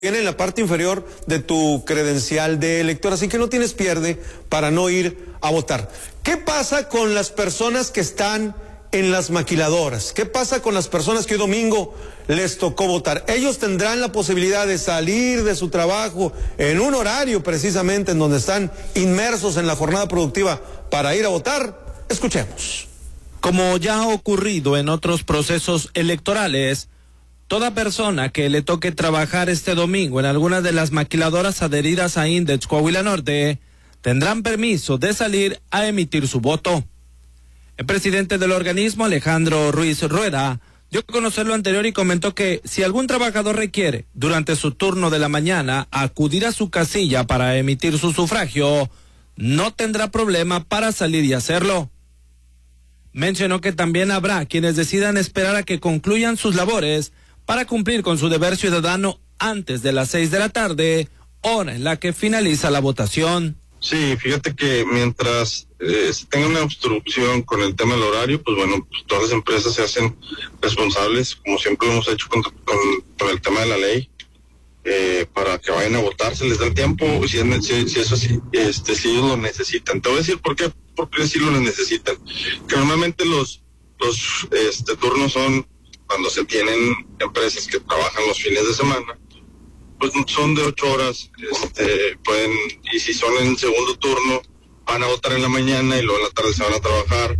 viene en la parte inferior de tu credencial de elector, así que no tienes pierde para no ir a votar. ¿Qué pasa con las personas que están en las maquiladoras? ¿Qué pasa con las personas que hoy domingo les tocó votar? Ellos tendrán la posibilidad de salir de su trabajo en un horario precisamente en donde están inmersos en la jornada productiva para ir a votar. Escuchemos. Como ya ha ocurrido en otros procesos electorales, toda persona que le toque trabajar este domingo en alguna de las maquiladoras adheridas a Index Coahuila Norte tendrán permiso de salir a emitir su voto. El presidente del organismo, Alejandro Ruiz Rueda, dio a conocer lo anterior y comentó que si algún trabajador requiere, durante su turno de la mañana, acudir a su casilla para emitir su sufragio, no tendrá problema para salir y hacerlo. Mencionó que también habrá quienes decidan esperar a que concluyan sus labores para cumplir con su deber ciudadano antes de las 6 de la tarde, hora en la que finaliza la votación. Sí, fíjate que mientras se tenga una obstrucción con el tema del horario, pues bueno, pues todas las empresas se hacen responsables, como siempre lo hemos hecho con el tema de la ley, para que vayan a votar, se les da el tiempo, si eso sí, si ellos lo necesitan. Te voy a decir por qué sí lo necesitan. Que normalmente los turnos son cuando se tienen empresas que trabajan los fines de semana, pues son de 8 horas, pueden, y si son en segundo turno, van a votar en la mañana y luego en la tarde se van a trabajar,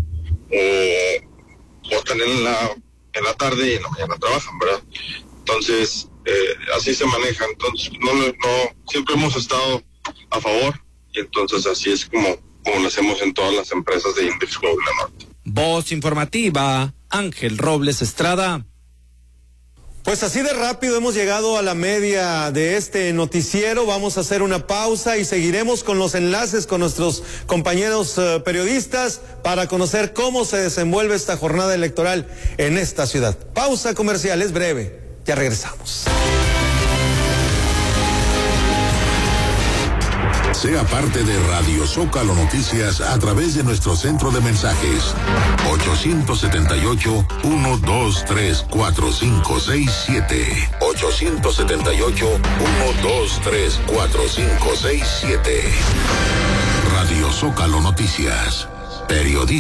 o votan en la tarde y en la mañana trabajan, ¿verdad? Entonces, así se maneja. Entonces, no, siempre hemos estado a favor, y entonces así es como lo hacemos en todas las empresas de Index Coahuila Norte. Voz informativa, Ángel Robles Estrada. Pues así de rápido hemos llegado a la media de este noticiero. Vamos a hacer una pausa y seguiremos con los enlaces con nuestros compañeros periodistas para conocer cómo se desenvuelve esta jornada electoral en esta ciudad. Pausa comercial, es breve. Ya regresamos. Sea parte de Radio Zócalo Noticias a través de nuestro centro de mensajes 878-123-4567 878-123-4567. Radio Zócalo Noticias, periodismo.